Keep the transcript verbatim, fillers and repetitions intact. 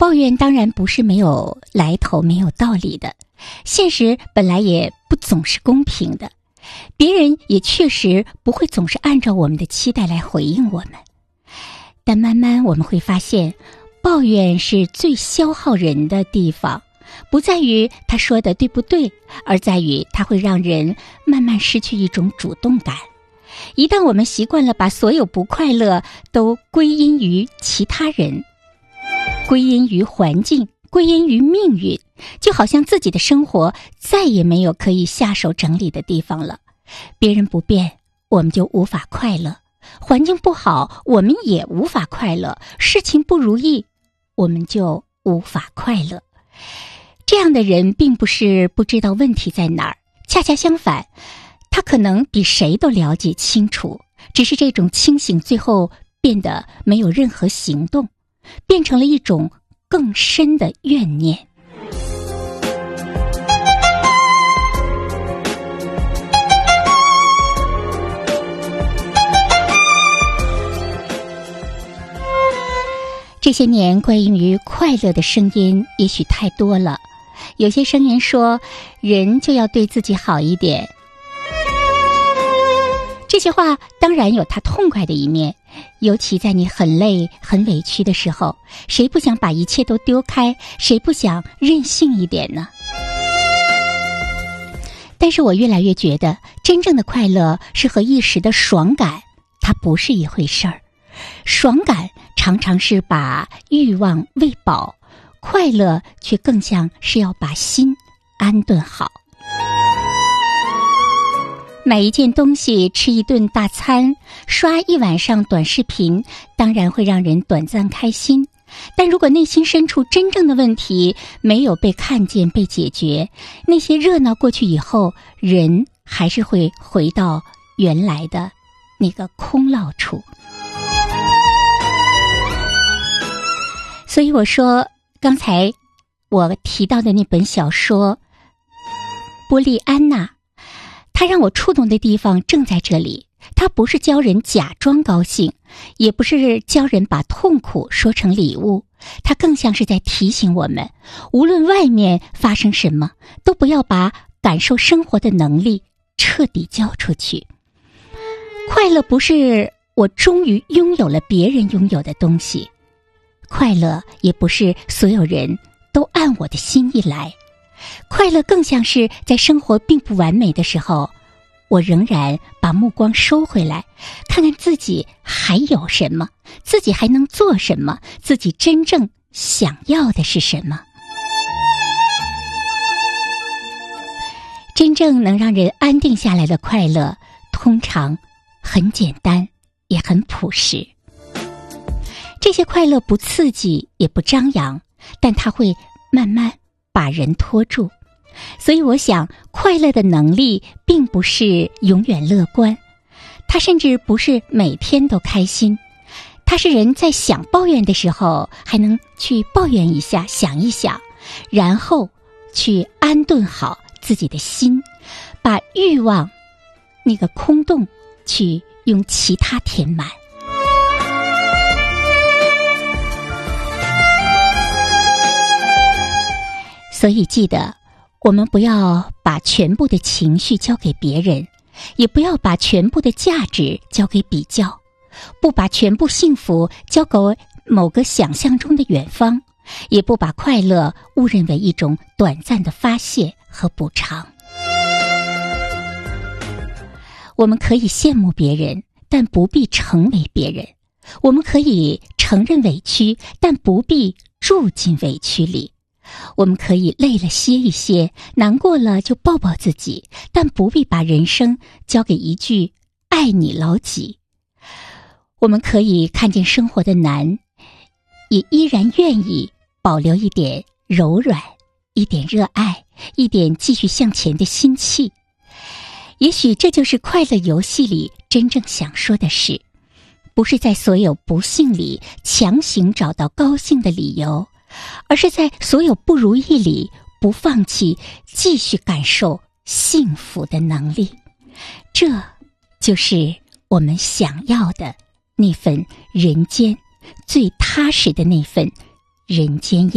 抱怨当然不是没有来头、没有道理的，现实本来也不总是公平的，别人也确实不会总是按照我们的期待来回应我们。但慢慢我们会发现，抱怨是最消耗人的地方，不在于他说的对不对，而在于它会让人慢慢失去一种主动感。一旦我们习惯了把所有不快乐都归因于其他人，归因于环境，归因于命运，就好像自己的生活再也没有可以下手整理的地方了。别人不变，我们就无法快乐；环境不好，我们也无法快乐；事情不如意，我们就无法快乐。这样的人并不是不知道问题在哪儿，恰恰相反，他可能比谁都了解清楚，只是这种清醒最后变得没有任何行动，变成了一种更深的怨念。这些年关于快乐的声音也许太多了，有些声音说人就要对自己好一点，这些话当然有它痛快的一面，尤其在你很累很委屈的时候，谁不想把一切都丢开，谁不想任性一点呢？但是我越来越觉得，真正的快乐是和一时的爽感它不是一回事儿。爽感常常是把欲望喂饱，快乐却更像是要把心安顿好。买一件东西，吃一顿大餐，刷一晚上短视频，当然会让人短暂开心。但如果内心深处真正的问题没有被看见、被解决，那些热闹过去以后，人还是会回到原来的那个空落处。所以我说，刚才我提到的那本小说《波利安娜》，它让我触动的地方正在这里。它不是教人假装高兴，也不是教人把痛苦说成礼物，它更像是在提醒我们，无论外面发生什么，都不要把感受生活的能力彻底交出去。快乐不是我终于拥有了别人拥有的东西，快乐也不是所有人都按我的心意来，快乐更像是在生活并不完美的时候，我仍然把目光收回来，看看自己还有什么，自己还能做什么，自己真正想要的是什么。真正能让人安定下来的快乐，通常很简单，也很朴实。这些快乐不刺激，也不张扬，但它会慢慢把人拖住。所以我想，快乐的能力并不是永远乐观，它甚至不是每天都开心，它是人在想抱怨的时候还能去抱怨一下，想一想，然后去安顿好自己的心，把欲望那个空洞去用其他填满。所以记得，我们不要把全部的情绪交给别人，也不要把全部的价值交给比较，不把全部幸福交给某个想象中的远方，也不把快乐误认为一种短暂的发泄和补偿。我们可以羡慕别人，但不必成为别人；我们可以承认委屈，但不必住进委屈里。我们可以累了歇一歇，难过了就抱抱自己，但不必把人生交给一句爱你老几。我们可以看见生活的难，也依然愿意保留一点柔软，一点热爱，一点继续向前的心气。也许这就是快乐游戏里真正想说的事，不是在所有不幸里强行找到高兴的理由，而是在所有不如意里不放弃继续感受幸福的能力。这就是我们想要的那份人间，最踏实的那份人间